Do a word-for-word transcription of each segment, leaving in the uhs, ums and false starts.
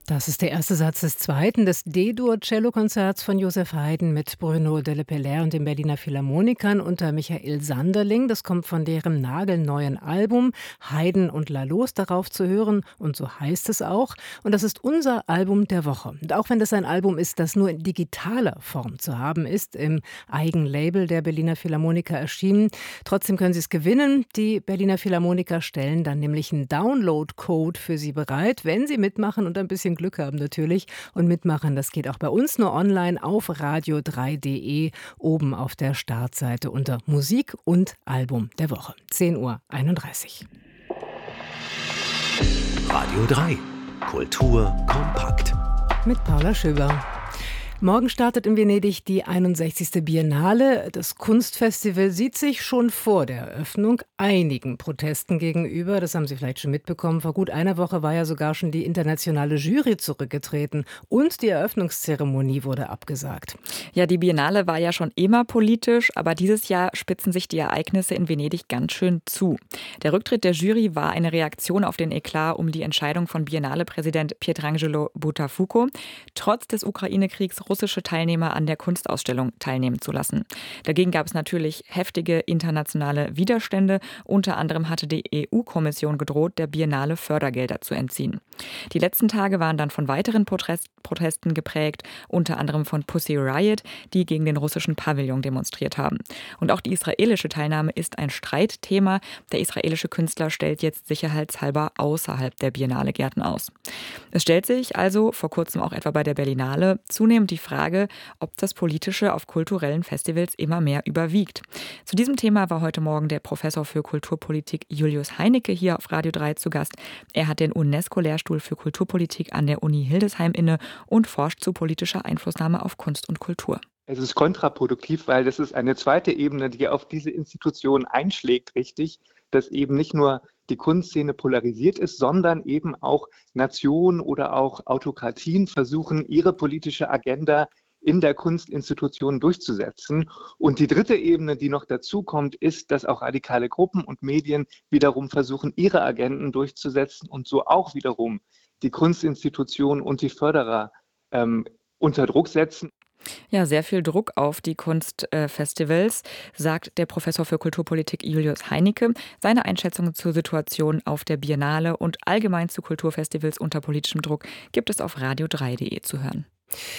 Das ist der erste Satz des zweiten des D-Dur-Cello-Konzerts von Joseph Haydn mit Bruno Delaperrière und den Berliner Philharmonikern unter Michael Sanderling. Das kommt von deren nagelneuen Album Haydn und Laloux darauf zu hören, und so heißt es auch. Und das ist unser Album der Woche. Und auch wenn das ein Album ist, das nur in digitaler Form zu haben ist, im Eigenlabel der Berliner Philharmoniker erschienen, trotzdem können Sie es gewinnen. Die Berliner Philharmoniker stellen dann nämlich einen Download-Code für Sie bereit, wenn Sie mitmachen und ein bisschen Glück haben natürlich. Und mitmachen, das geht auch bei uns nur online auf radio drei punkt de, oben auf der Startseite unter Musik und Album der Woche. zehn Uhr einunddreißig. Radio drei. Kultur kompakt. Mit Paula Schöber. Morgen startet in Venedig die einundsechzigste Biennale. Das Kunstfestival sieht sich schon vor der Eröffnung einigen Protesten gegenüber. Das haben Sie vielleicht schon mitbekommen. Vor gut einer Woche war ja sogar schon die internationale Jury zurückgetreten und die Eröffnungszeremonie wurde abgesagt. Ja, die Biennale war ja schon immer politisch, aber dieses Jahr spitzen sich die Ereignisse in Venedig ganz schön zu. Der Rücktritt der Jury war eine Reaktion auf den Eklat um die Entscheidung von Biennale-Präsident Pietrangelo Buttafuoco, trotz des Ukraine-Kriegs russische Teilnehmer an der Kunstausstellung teilnehmen zu lassen. Dagegen gab es natürlich heftige internationale Widerstände. Unter anderem hatte die E U-Kommission gedroht, der Biennale Fördergelder zu entziehen. Die letzten Tage waren dann von weiteren Protest- Protesten geprägt, unter anderem von Pussy Riot, die gegen den russischen Pavillon demonstriert haben. Und auch die israelische Teilnahme ist ein Streitthema. Der israelische Künstler stellt jetzt sicherheitshalber außerhalb der Biennale Gärten aus. Es stellt sich also, vor kurzem auch etwa bei der Berlinale, zunehmend die Frage, ob das Politische auf kulturellen Festivals immer mehr überwiegt. Zu diesem Thema war heute Morgen der Professor für Kulturpolitik Julius Heinecke hier auf Radio drei zu Gast. Er hat den UNESCO-Lehrstuhl für Kulturpolitik an der Uni Hildesheim inne und forscht zu politischer Einflussnahme auf Kunst und Kultur. Es ist kontraproduktiv, weil das ist eine zweite Ebene, die auf diese Institution einschlägt, richtig, dass eben nicht nur die Kunstszene polarisiert ist, sondern eben auch Nationen oder auch Autokratien versuchen, ihre politische Agenda in der Kunstinstitution durchzusetzen. Und die dritte Ebene, die noch dazu kommt, ist, dass auch radikale Gruppen und Medien wiederum versuchen, ihre Agenden durchzusetzen und so auch wiederum die Kunstinstitution und die Förderer ähm, unter Druck setzen. Ja, sehr viel Druck auf die Kunstfestivals, sagt der Professor für Kulturpolitik Julius Heinecke. Seine Einschätzung zur Situation auf der Biennale und allgemein zu Kulturfestivals unter politischem Druck gibt es auf radio drei punkt de zu hören.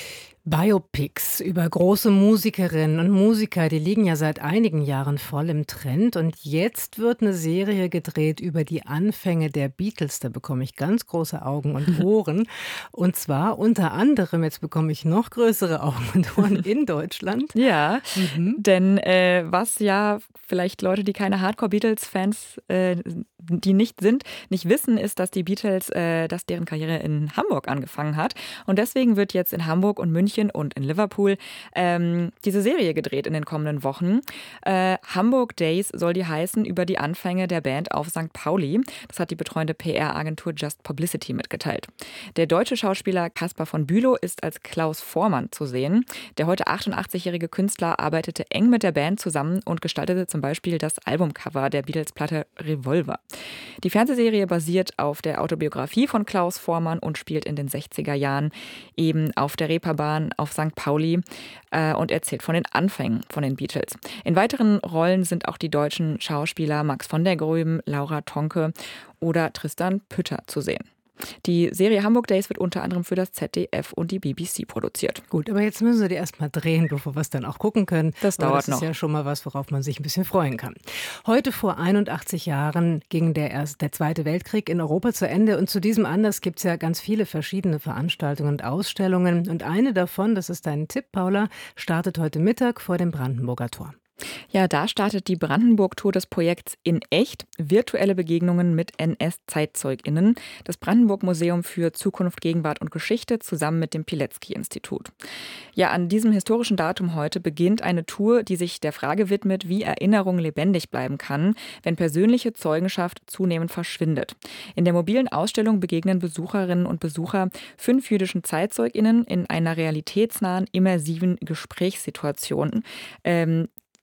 Biopics über große Musikerinnen und Musiker, die liegen ja seit einigen Jahren voll im Trend. Und jetzt wird eine Serie gedreht über die Anfänge der Beatles. Da bekomme ich ganz große Augen und Ohren. Und zwar unter anderem, jetzt bekomme ich noch größere Augen und Ohren in Deutschland. Ja, mhm. denn äh, was ja vielleicht Leute, die keine Hardcore-Beatles-Fans, äh, die nicht sind, nicht wissen, ist, dass die Beatles, äh, dass deren Karriere in Hamburg angefangen hat. Und deswegen wird jetzt in Hamburg und München und in Liverpool ähm, diese Serie gedreht in den kommenden Wochen. Äh, Hamburg Days soll die heißen, über die Anfänge der Band auf Sankt Pauli. Das hat die betreuende P R-Agentur Just Publicity mitgeteilt. Der deutsche Schauspieler Caspar von Bülow ist als Klaus Voormann zu sehen. Der heute achtundachtzigjährige Künstler arbeitete eng mit der Band zusammen und gestaltete zum Beispiel das Albumcover der Beatles-Platte Revolver. Die Fernsehserie basiert auf der Autobiografie von Klaus Voormann und spielt in den sechziger Jahren eben auf der Reeperbahn auf Sankt Pauli äh, und erzählt von den Anfängen von den Beatles. In weiteren Rollen sind auch die deutschen Schauspieler Max von der Gröben, Laura Tonke oder Tristan Pütter zu sehen. Die Serie Hamburg Days wird unter anderem für das Z D F und die B B C produziert. Gut, aber jetzt müssen wir die erst mal drehen, bevor wir es dann auch gucken können. Das dauert noch. Das ist ja schon mal was, worauf man sich ein bisschen freuen kann. Heute vor einundachtzig Jahren ging der, erst, der Zweite Weltkrieg in Europa zu Ende. Und zu diesem Anlass gibt es ja ganz viele verschiedene Veranstaltungen und Ausstellungen. Und eine davon, das ist dein Tipp, Paula, startet heute Mittag vor dem Brandenburger Tor. Ja, da startet die Brandenburg-Tour des Projekts In Echt, virtuelle Begegnungen mit N S-ZeitzeugInnen, das Brandenburg-Museum für Zukunft, Gegenwart und Geschichte zusammen mit dem Pilecki-Institut. Ja, an diesem historischen Datum heute beginnt eine Tour, die sich der Frage widmet, wie Erinnerung lebendig bleiben kann, wenn persönliche Zeugenschaft zunehmend verschwindet. In der mobilen Ausstellung begegnen Besucherinnen und Besucher fünf jüdischen ZeitzeugInnen in einer realitätsnahen, immersiven Gesprächssituation. Ähm,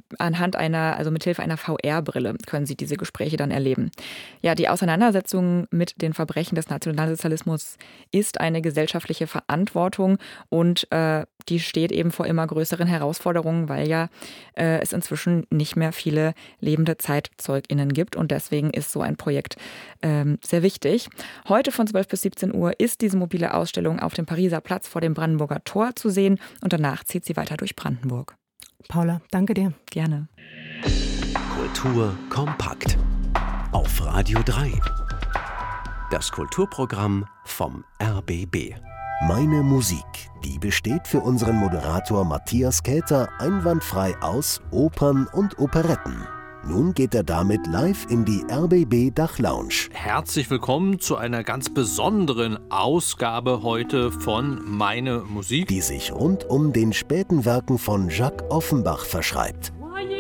anhand einer, also mithilfe einer V R-Brille können Sie diese Gespräche dann erleben. Ja, die Auseinandersetzung mit den Verbrechen des Nationalsozialismus ist eine gesellschaftliche Verantwortung und äh, die steht eben vor immer größeren Herausforderungen, weil ja äh, es inzwischen nicht mehr viele lebende ZeitzeugInnen gibt und deswegen ist so ein Projekt ähm, sehr wichtig. Heute von zwölf bis siebzehn Uhr ist diese mobile Ausstellung auf dem Pariser Platz vor dem Brandenburger Tor zu sehen und danach zieht sie weiter durch Brandenburg. Paula, danke dir. Gerne. Kultur kompakt auf Radio drei. Das Kulturprogramm vom R B B. Meine Musik, die besteht für unseren Moderator Matthias Käther einwandfrei aus Opern und Operetten. Nun geht er damit live in die R B B Dachlounge. Herzlich willkommen zu einer ganz besonderen Ausgabe heute von Meine Musik, die sich rund um den späten Werken von Jacques Offenbach verschreibt.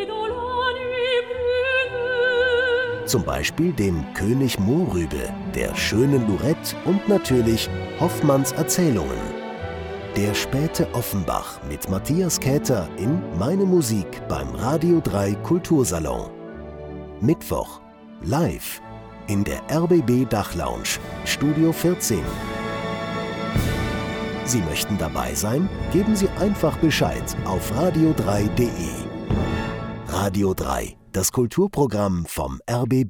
Zum Beispiel dem König Mohrrübe, der schönen Lorette und natürlich Hoffmanns Erzählungen. Der späte Offenbach mit Matthias Käther in Meine Musik beim Radio drei Kultursalon. Mittwoch, live in der R B B Dachlounge, Studio vierzehn. Sie möchten dabei sein? Geben Sie einfach Bescheid auf radio drei punkt de. Radio drei, das Kulturprogramm vom R B B.